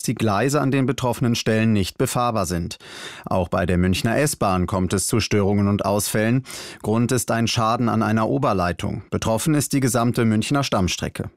die Gleise an den betroffenen Stellen nicht befahrbar sind. Auch bei der Münchner S-Bahn kommt es zu Störungen und Ausfällen. Grund ist ein Schaden an einer Oberleitung. Betroffen ist die gesamte Münchner Stammstrecke.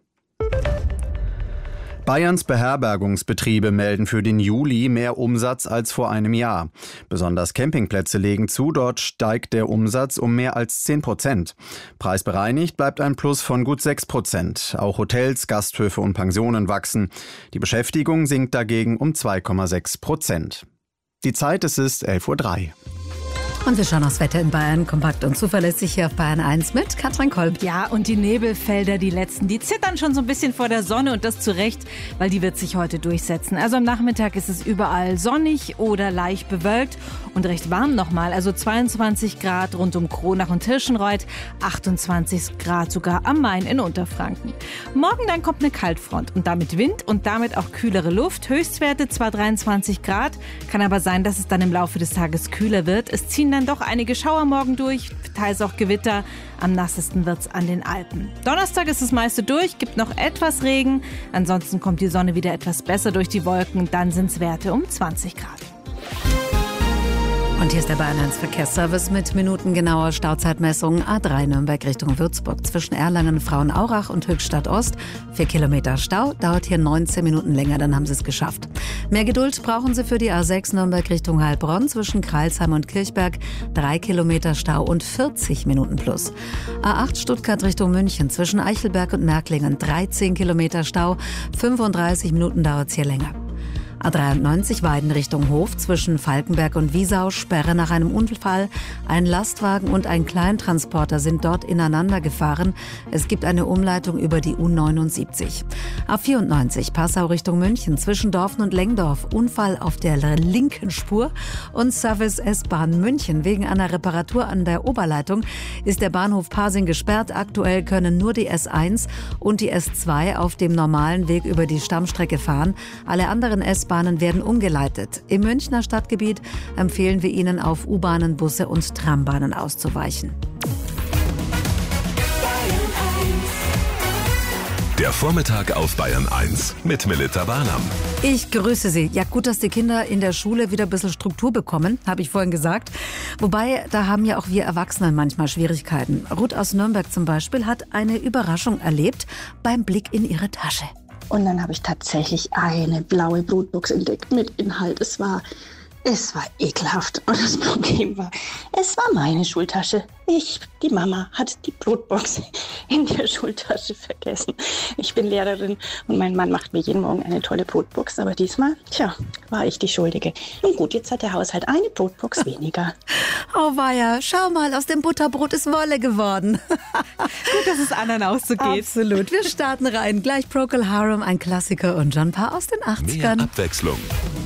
Bayerns Beherbergungsbetriebe melden für den Juli mehr Umsatz als vor einem Jahr. Besonders Campingplätze legen zu, dort steigt der Umsatz um mehr als 10%. Preisbereinigt bleibt ein Plus von gut 6%. Auch Hotels, Gasthöfe und Pensionen wachsen. Die Beschäftigung sinkt dagegen um 2,6%. Die Zeit, es ist 11:03 Uhr. Und wir schauen aufs Wetter in Bayern, kompakt und zuverlässig hier auf Bayern 1 mit Katrin Kolb. Ja, und die Nebelfelder, die letzten, die zittern schon so ein bisschen vor der Sonne und das zu Recht, weil die wird sich heute durchsetzen. Also am Nachmittag ist es überall sonnig oder leicht bewölkt und recht warm nochmal. Also 22 Grad rund um Kronach und Tirschenreuth, 28 Grad sogar am Main in Unterfranken. Morgen dann kommt eine Kaltfront und damit Wind und damit auch kühlere Luft. Höchstwerte zwar 23 Grad, kann aber sein, dass es dann im Laufe des Tages kühler wird. Es ziehen dann doch einige Schauer morgen durch, teils auch Gewitter. Am nassesten wird's an den Alpen. Donnerstag ist das meiste durch, gibt noch etwas Regen. Ansonsten kommt die Sonne wieder etwas besser durch die Wolken. Dann sind's Werte um 20 Grad. Und hier ist der Bayern 1 Verkehrsservice mit minutengenauer Stauzeitmessung. A3 Nürnberg Richtung Würzburg zwischen Erlangen, Frauenaurach und Höchstadt Ost. 4 Kilometer Stau, dauert hier 19 Minuten länger, dann haben Sie es geschafft. Mehr Geduld brauchen Sie für die A6 Nürnberg Richtung Heilbronn zwischen Crailsheim und Kirchberg. 3 Kilometer Stau und 40 Minuten plus. A8 Stuttgart Richtung München zwischen Eichelberg und Märklingen. 13 Kilometer Stau, 35 Minuten dauert es hier länger. A93 Weiden Richtung Hof zwischen Falkenberg und Wiesau, Sperre nach einem Unfall. Ein Lastwagen und ein Kleintransporter sind dort ineinander gefahren. Es gibt eine Umleitung über die U79. A94 Passau Richtung München zwischen Dorfen und Lengdorf. Unfall auf der linken Spur. Und Service S-Bahn München. Wegen einer Reparatur an der Oberleitung ist der Bahnhof Pasing gesperrt. Aktuell können nur die S1 und die S2 auf dem normalen Weg über die Stammstrecke fahren. Alle anderen S-Bahnen werden umgeleitet. Im Münchner Stadtgebiet empfehlen wir Ihnen, auf U-Bahnen, Busse und Trambahnen auszuweichen. Der Vormittag auf Bayern 1 mit Melita Barnam. Ich grüße Sie. Ja, gut, dass die Kinder in der Schule wieder ein bisschen Struktur bekommen, habe ich vorhin gesagt. Wobei, da haben ja auch wir Erwachsenen manchmal Schwierigkeiten. Ruth aus Nürnberg zum Beispiel hat eine Überraschung erlebt beim Blick in ihre Tasche. Und dann habe ich tatsächlich eine blaue Brotbox entdeckt mit Inhalt. Es war ekelhaft. Und das Problem war, es war meine Schultasche. Die Mama hat die Brotbox in der Schultasche vergessen. Ich bin Lehrerin und mein Mann macht mir jeden Morgen eine tolle Brotbox. Aber diesmal, war ich die Schuldige. Nun gut, jetzt hat der Haushalt eine Brotbox weniger. Oh weia, schau mal, aus dem Butterbrot ist Wolle geworden. Gut, dass es anderen auch so geht. Absolut. Wir starten rein. Gleich Procol Harum, ein Klassiker und John Parr aus den 80ern. Mehr Abwechslung,